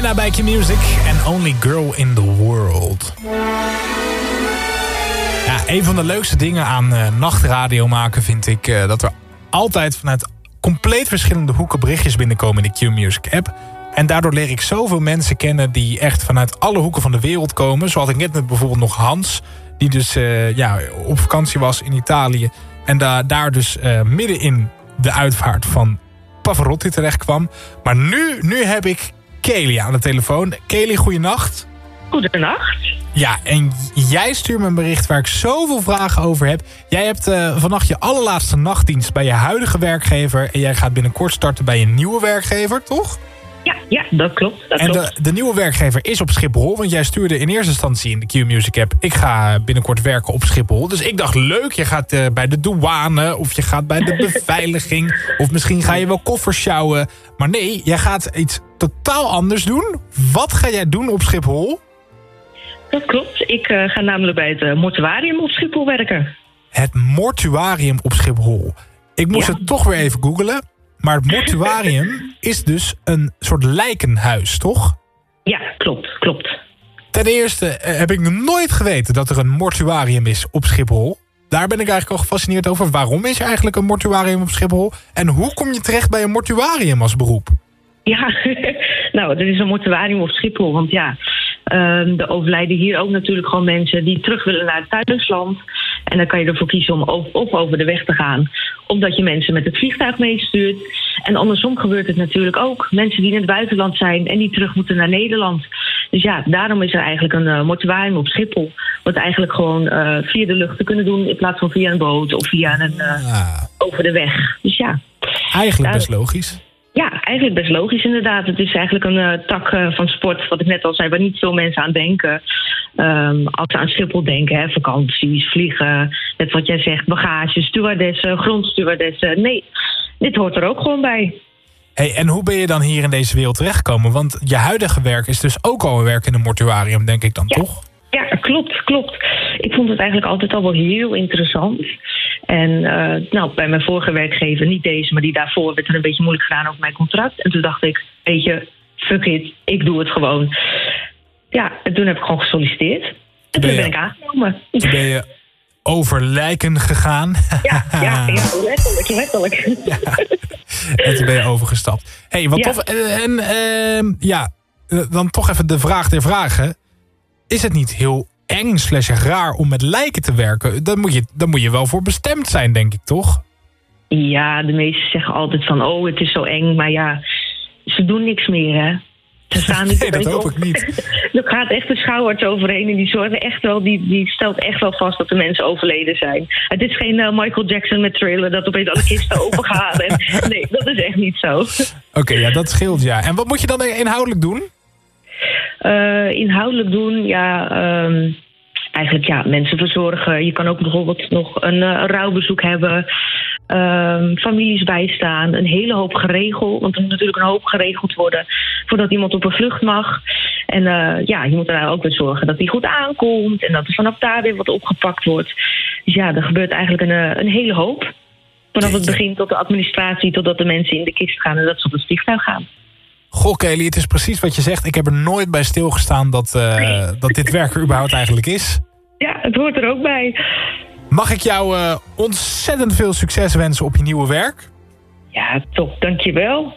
Rihanna bij Q-Music en Only Girl in the World. Ja, een van de leukste dingen aan nachtradio maken vind ik dat er altijd vanuit compleet verschillende hoeken berichtjes binnenkomen in de Q-Music app. En daardoor leer ik zoveel mensen kennen die echt vanuit alle hoeken van de wereld komen. Zo had ik net met bijvoorbeeld nog Hans, die dus op vakantie was in Italië. En daar dus midden in de uitvaart van Pavarotti terecht kwam. Maar nu heb ik Kelly aan de telefoon. Kelly, goeienacht. Goedenacht. Ja, en jij stuurt me een bericht waar ik zoveel vragen over heb. Jij hebt vannacht je allerlaatste nachtdienst bij je huidige werkgever. En jij gaat binnenkort starten bij je nieuwe werkgever, toch? Ja, dat klopt. De nieuwe werkgever is op Schiphol. Want jij stuurde in eerste instantie in de Q-Music app: ik ga binnenkort werken op Schiphol. Dus ik dacht, leuk, je gaat bij de douane. Of je gaat bij de beveiliging. Of misschien ga je wel koffers sjouwen. Maar nee, jij gaat iets totaal anders doen. Wat ga jij doen op Schiphol? Dat klopt. Ik ga namelijk bij het mortuarium op Schiphol werken. Het mortuarium op Schiphol. Ik moest het toch weer even googlen. Maar het mortuarium is dus een soort lijkenhuis, toch? Ja, klopt. Ten eerste heb ik nog nooit geweten dat er een mortuarium is op Schiphol. Daar ben ik eigenlijk al gefascineerd over. Waarom is er eigenlijk een mortuarium op Schiphol? En hoe kom je terecht bij een mortuarium als beroep? Ja, nou, er is een mortuarium op Schiphol. Want ja, er overlijden hier ook natuurlijk gewoon mensen die terug willen naar het thuisland. En dan kan je ervoor kiezen om of over de weg te gaan, of dat je mensen met het vliegtuig meestuurt. En andersom gebeurt het natuurlijk ook. Mensen die in het buitenland zijn en die terug moeten naar Nederland. Dus ja, daarom is er eigenlijk een mortuarium op Schiphol. Wat eigenlijk gewoon via de lucht te kunnen doen in plaats van via een boot of via een over de weg. Dus ja. Eigenlijk best logisch. Ja, eigenlijk best logisch inderdaad. Het is eigenlijk een tak van sport, wat ik net al zei, waar niet veel mensen aan denken. Als ze aan Schiphol denken, hè, vakanties, vliegen, net wat jij zegt, bagage, stewardessen, grondstewardessen. Nee, dit hoort er ook gewoon bij. Hey, en hoe ben je dan hier in deze wereld terechtgekomen? Want je huidige werk is dus ook al een werk in een mortuarium, denk ik dan, toch? Ja, klopt. Ik vond het eigenlijk altijd al wel heel interessant. En bij mijn vorige werkgever, niet deze, maar die daarvoor, werd er een beetje moeilijk gedaan over mijn contract. En toen dacht ik, weet je, fuck it, ik doe het gewoon. Ja, en toen heb ik gewoon gesolliciteerd. En toen ben ik aangenomen. Toen ben je over lijken gegaan. Ja, letterlijk. Ja. En toen ben je overgestapt. Hey, wat tof. En dan toch even de vraag der vragen. Is het niet heel eng / raar om met lijken te werken? Dan moet je wel voor bestemd zijn, denk ik, toch? Ja, de meesten zeggen altijd van, het is zo eng. Maar ja, ze doen niks meer, hè. Ze staan niet dat hoop ik niet. Er gaat echt een schouwarts overheen en die zorgen echt wel, die stelt echt wel vast dat de mensen overleden zijn. Het is geen Michael Jackson met Thriller dat opeens alle kisten opengaan. Nee, dat is echt niet zo. Oké, ja, dat scheelt, ja. En wat moet je dan inhoudelijk doen? Inhoudelijk doen, eigenlijk mensen verzorgen. Je kan ook bijvoorbeeld nog een rouwbezoek hebben. Families bijstaan. Een hele hoop geregeld. Want er moet natuurlijk een hoop geregeld worden voordat iemand op een vlucht mag. En je moet er ook weer zorgen dat die goed aankomt. En dat er vanaf daar weer wat opgepakt wordt. Dus ja, er gebeurt eigenlijk een hele hoop. Vanaf het begin tot de administratie, totdat de mensen in de kist gaan en dat ze op het vliegtuig gaan. Goh, Kelly, het is precies wat je zegt. Ik heb er nooit bij stilgestaan dat dit werk er überhaupt eigenlijk is. Ja, het hoort er ook bij. Mag ik jou ontzettend veel succes wensen op je nieuwe werk? Ja, top. Dankjewel.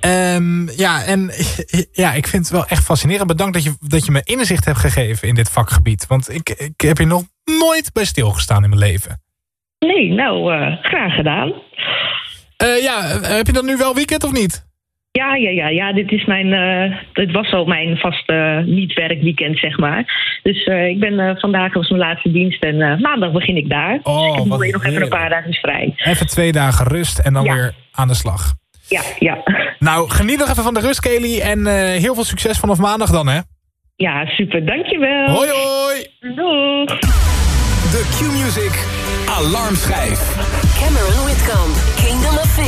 Ik vind het wel echt fascinerend. Bedankt dat je me inzicht hebt gegeven in dit vakgebied. Want ik heb hier nog nooit bij stilgestaan in mijn leven. Nee, graag gedaan. Heb je dan nu wel weekend of niet? Ja, dit was al mijn vaste niet-werkweekend, zeg maar. Dus ik ben vandaag was mijn laatste dienst en maandag begin ik daar. Oh, dus ik moet nog even een paar dagen vrij. Even 2 dagen rust en dan weer aan de slag. Ja. Nou, geniet nog even van de rust, Kelly. En heel veel succes vanaf maandag dan, hè? Ja, super. Dankjewel. Hoi. Doeg. De Q-Music Alarmschijf. Cameron Whitcomb, Kingdom of